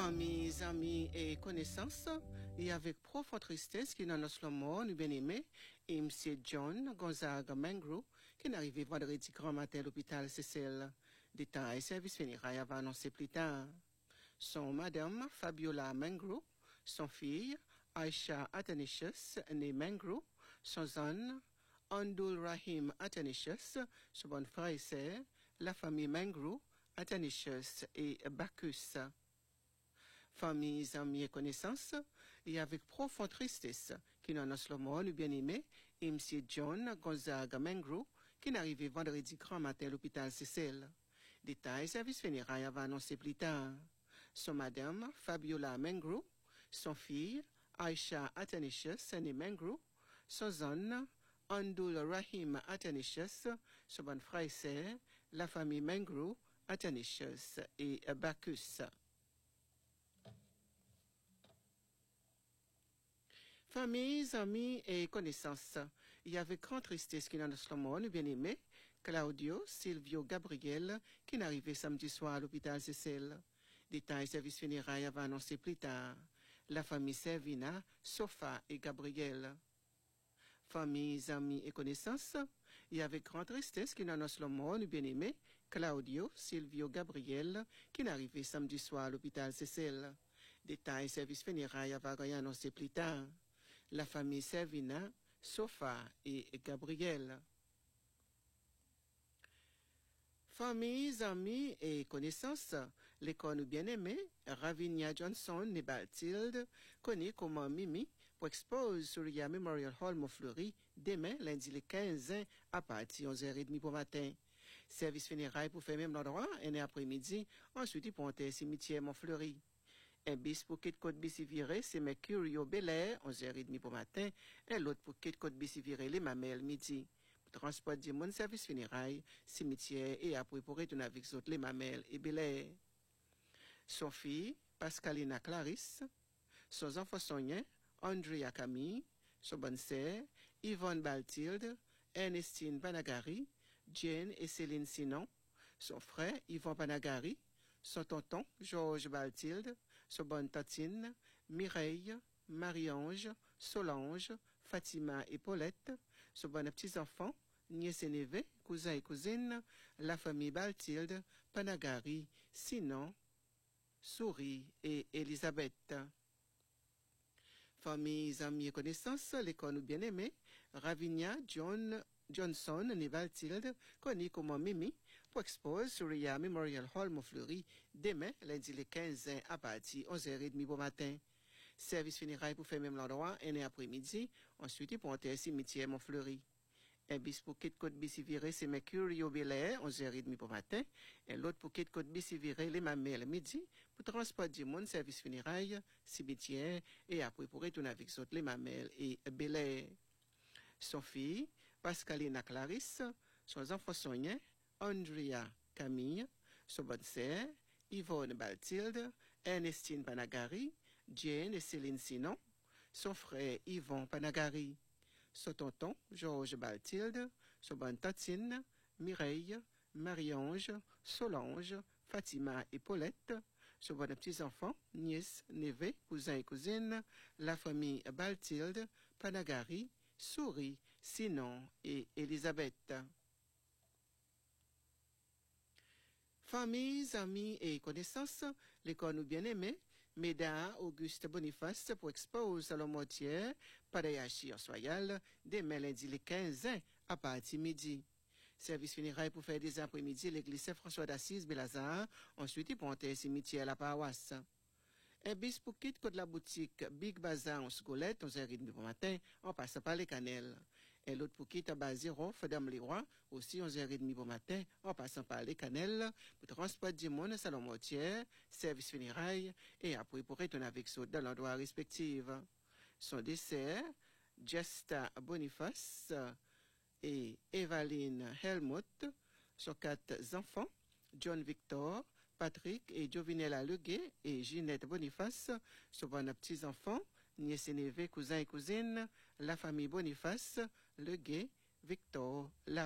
Familles, amis et connaissances, et avec profonde tristesse qui dans notre mort, nous bien-aimés, et M. John Gonzaga Mengro, qui est arrivé vendredi grand matin à l'hôpital Cécile. Détails, service funéraire va annoncer plus tard. Son madame Fabiola Mengro, son fille Aisha Athanasius, née Mengro, son zone Andul Rahim Athanasius, son bon frère et sœur, la famille Mengro, Athanasius et Bacchus. Familles, amis et connaissances, et avec profonde tristesse, qui nous annonce le mort, nous bien-aimés, et M. John Gonzaga Mengro, qui est arrivé vendredi grand matin à l'hôpital Cécile. Détails, service funéraire va annoncer plus tard. Son madame, Fabiola Mengro, son fille, Aisha Athanasius, née Mengro, son zone, Andul Rahim Athanasius, son bon frère et sœur, la famille Mengro, Athanasius et Bacchus. Familles, amis et connaissances, il y avait grande tristesse qui dans notre monde, bien-aimé, Claudio Silvio Gabriel, qui est arrivé samedi soir à l'hôpital Cécile. Détails service funéraire va annoncer plus tard. La famille Servina, Sofa et Gabriel. Familles, amis et connaissances, il y avait grande tristesse qui dans notre monde, bien-aimé, Claudio Silvio Gabriel, qui est arrivé samedi soir à l'hôpital Cécile. Détails service funéraire va annoncer plus tard. La famille Servina, Sofa et Gabriel. Familles, amis et connaissances, l'école bien-aimée, Ravinia Johnson née Baltilde, connue comme Mimi, pour expose sur le Memorial Hall Montfleury demain, lundi le 15 juin, à partir de 11h30 pour matin. Service funéraire pour faire même l'endroit, et après-midi, ensuite pour monter cimetière Montfleury. Un bis pour Kit Côte Bissy-Viré, c'est Mercurio Bel-Air, 11h30 pour matin, et l'autre pour Kit Côte Bissy-Viré, les Mamelles, midi. Pour transport du monde, service funéraire, cimetière, et après pour retourner avec les autres, les Mamelles et Bel-Air. Son fille, Pascalina Clarisse, son enfant Sonia, Andrea Camille, son bonne sœur, Yvonne Baltilde, Ernestine Panagari, Jane et Céline Sinon, son frère, Yvon Panagari, son tonton, Georges Baltilde, son bonne tatine, Mireille, Marie-Ange, Solange, Fatima et Paulette, son bon petits-enfants, nièce et neveux, cousins et cousines, la famille Baltilde, Panagari, Sinon, Souris et Elisabeth. Familles, amis et connaissances, l'école bien-aimée, Ravinia Johnson, née Baltilde, connue comme Mimi, pour expose sur le Memorial Hall Montfleury demain, lundi le 15 juin, à partir de 11h30 pour matin. Service funéraire pour faire même l'endroit, et après-midi, ensuite pour monter cimetière Montfleury. Un bis pour Kit Côte Bissy-Viré, c'est Mercurio Bel-Air, 11h30 pour matin, et l'autre pour Kit Côte Bissy-Viré, les Mamelles, midi, pour transport du monde, service funéraire, cimetière, et après pour retourner avec les autres, les Mamelles et Bel-Air. Son fille, Pascalina Clarisse, son enfant Sonia, Andrea Camille, son bonne sœur, Yvonne Baltilde, Ernestine Panagari, Jane et Céline Sinon, son frère Yvon Panagari, son tonton Georges Baltilde, son bonne tatine, Mireille, Marie-Ange, Solange, Fatima et Paulette, son bon petits-enfants, nièces, neveux, cousins et cousines, la famille Baltilde, Panagari, Souris, Sinon et Elisabeth. Familles, amis et connaissances, l'école nous bien-aimés, Médard Auguste Boniface pour expose à la mortière, Padayachi en Soyal, demain lundi le 15 juin, à partir midi. Service funéraire pour faire des après-midi, l'église Saint-François d'Assise, Belazar, ensuite pour monter cimetière à la paroisse. Un bis pour quitte de la boutique Big Bazaar en Scolette, 11h30 du matin, en passant par les Canelles. Et l'autre pour quitte à Baziro, Fadam Leroy, aussi 11h30 du matin, en passant par les Canelles, pour transport du monde à Salon Mortière, service funéraire, et après pour retourner avec ceux dans l'endroit respectif. Son dessert, Jesta Boniface et Evaline Helmut, sont 4 enfants, John Victor, Patrick et Jovinella Leguet et Ginette Boniface, sont bons petits-enfants, nièces et neveux, cousins et cousines, la famille Boniface, Leguet, Victor,